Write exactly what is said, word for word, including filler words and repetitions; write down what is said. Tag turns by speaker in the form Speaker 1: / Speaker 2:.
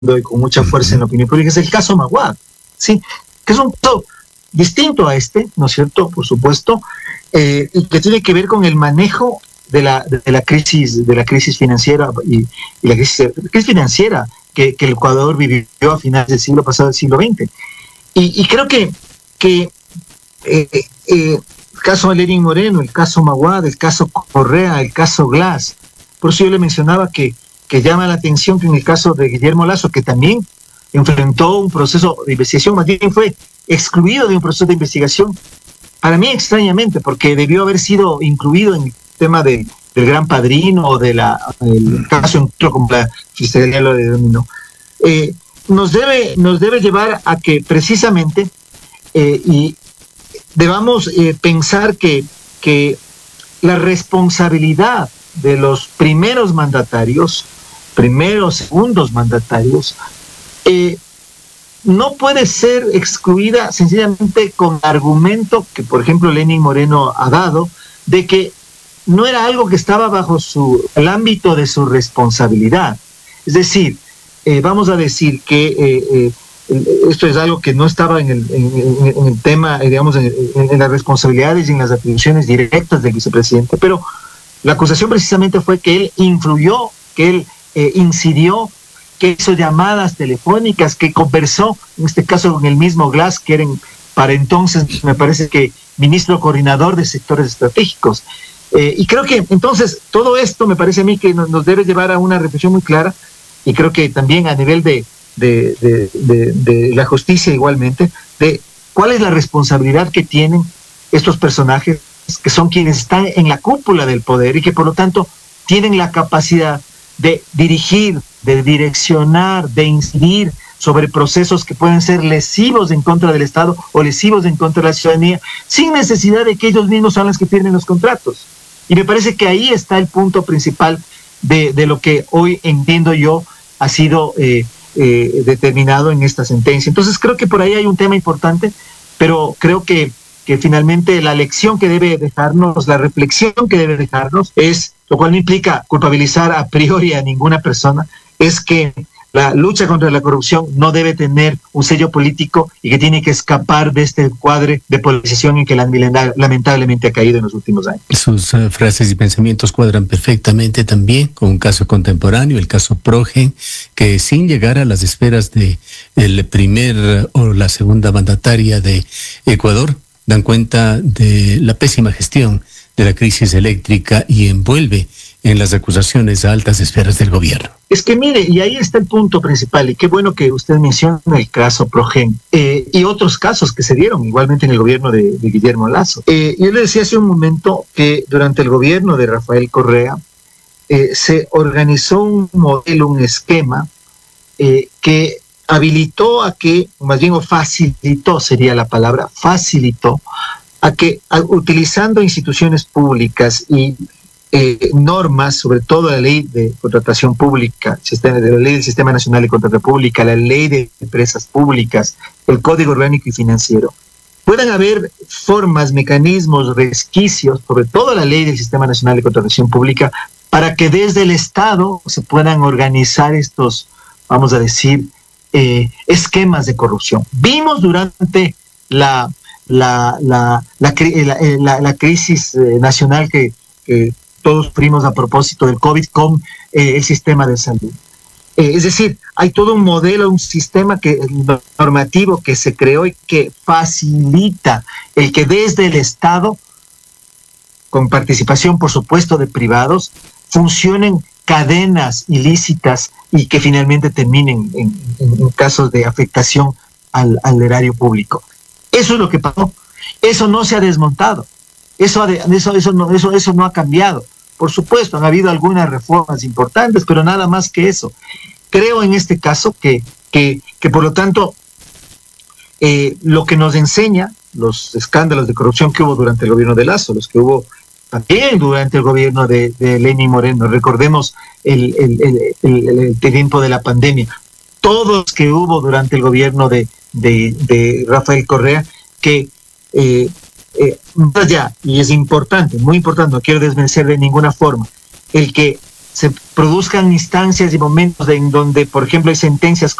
Speaker 1: y con mucha fuerza en la opinión pública, es el caso Maguad, ¿sí? Que es un caso distinto a este, ¿no es cierto?, por supuesto, eh, y que tiene que ver con el manejo de la, de la crisis de la crisis financiera y, y la crisis, crisis financiera que, que el Ecuador vivió a finales del siglo pasado, del siglo veinte. Y, y creo que, que eh, eh, el caso de Lenín Moreno, el caso Maguad, el caso Correa, el caso Glass, por eso yo le mencionaba que, que llama la atención que en el caso de Guillermo Lasso, que también enfrentó un proceso de investigación, más bien fue excluido de un proceso de investigación, para mí extrañamente, porque debió haber sido incluido en el tema de, del Gran Padrino o del de caso como la Fiscalía lo denominó. Eh, nos, debe, nos debe llevar a que precisamente eh, y debamos eh, pensar que, que la responsabilidad de los primeros mandatarios, primeros, segundos mandatarios, eh, no puede ser excluida sencillamente con argumento que, por ejemplo, Lenín Moreno ha dado, de que no era algo que estaba bajo su, el ámbito de su responsabilidad. Es decir, eh, vamos a decir que eh, eh, esto es algo que no estaba en el, en, en, en el tema, digamos, en, en, en las responsabilidades y en las atribuciones directas del vicepresidente, pero la acusación precisamente fue que él influyó, que él eh, incidió, que hizo llamadas telefónicas, que conversó, en este caso con el mismo Glass, que era en, para entonces, me parece que ministro coordinador de sectores estratégicos. Eh, y creo que entonces todo esto me parece a mí que nos, nos debe llevar a una reflexión muy clara, y creo que también a nivel de, de, de, de, de la justicia igualmente, de cuál es la responsabilidad que tienen estos personajes, que son quienes están en la cúpula del poder y que por lo tanto tienen la capacidad de dirigir, de direccionar, de incidir sobre procesos que pueden ser lesivos en contra del Estado o lesivos en contra de la ciudadanía, sin necesidad de que ellos mismos sean los que firmen los contratos. Y me parece que ahí está el punto principal de, de lo que hoy entiendo yo ha sido eh, eh, determinado en esta sentencia. Entonces creo que por ahí hay un tema importante, pero creo que, que finalmente la lección que debe dejarnos, la reflexión que debe dejarnos es, lo cual no implica culpabilizar a priori a ninguna persona, es que la lucha contra la corrupción no debe tener un sello político y que tiene que escapar de este cuadro de polarización en que la, lamentablemente ha caído en los últimos años.
Speaker 2: Sus uh, frases y pensamientos cuadran perfectamente también con un caso contemporáneo, el caso Progen, que sin llegar a las esferas de el primer o la segunda mandataria de Ecuador, dan cuenta de la pésima gestión de la crisis eléctrica y envuelve en las acusaciones a altas esferas del gobierno.
Speaker 1: Es que mire, y ahí está el punto principal, y qué bueno que usted menciona el caso Progen eh, y otros casos que se dieron igualmente en el gobierno de, de Guillermo Lasso. Eh, yo le decía hace un momento que durante el gobierno de Rafael Correa eh, se organizó un modelo, un esquema eh, que habilitó a que, más bien o facilitó sería la palabra, facilitó a que a, utilizando instituciones públicas y Eh, normas, sobre todo la ley de contratación pública, sistema, de la ley del Sistema Nacional de Contratación Pública, la ley de empresas públicas, el Código Orgánico y Financiero, puedan haber formas, mecanismos, resquicios, sobre todo la ley del Sistema Nacional de Contratación Pública, para que desde el Estado se puedan organizar estos, vamos a decir, eh, esquemas de corrupción. Vimos durante la, la, la, la, la, la, la crisis eh, nacional que, que todos sufrimos a propósito del COVID con eh, el sistema de salud. Eh, es decir, hay todo un modelo, un sistema que, normativo que se creó y que facilita el que desde el Estado, con participación por supuesto de privados, funcionen cadenas ilícitas y que finalmente terminen en, en, en casos de afectación al, al erario público. Eso es lo que pasó. Eso no se ha desmontado. Eso, eso, eso, no, eso, eso no ha cambiado. Por supuesto, han habido algunas reformas importantes, pero nada más que eso. Creo en este caso que, que, que por lo tanto, eh, lo que nos enseña los escándalos de corrupción que hubo durante el gobierno de Lasso, los que hubo también durante el gobierno de, de Lenín Moreno, recordemos el, el, el, el, el, el tiempo de la pandemia, todos los que hubo durante el gobierno de, de, de Rafael Correa, que eh, Eh, ya, y es importante, muy importante, no quiero desmerecer de ninguna forma, el que se produzcan instancias y momentos en donde, por ejemplo, hay sentencias